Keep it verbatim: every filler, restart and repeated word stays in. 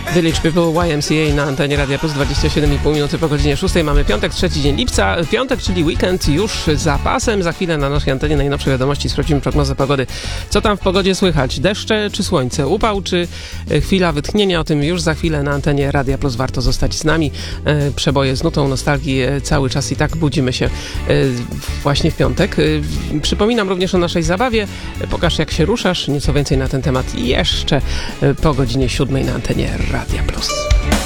Village People, Y M C A na antenie Radia Plus, dwadzieścia siedem i pół minuty po godzinie szóstej. Mamy piątek, trzeci dzień lipca. Piątek, czyli weekend już za pasem. Za chwilę na naszej antenie najnowsze wiadomości. Sprawdzimy prognozę pogody. Co tam w pogodzie słychać? Deszcze czy słońce? Upał czy chwila wytchnienia? O tym już za chwilę na antenie Radia Plus. Warto zostać z nami. Przeboje z nutą nostalgii cały czas i tak budzimy się właśnie w piątek. Przypominam również o naszej zabawie. Pokaż, jak się ruszasz. Nieco więcej na ten temat jeszcze po godzinie siódmej na antenie Radia Plus.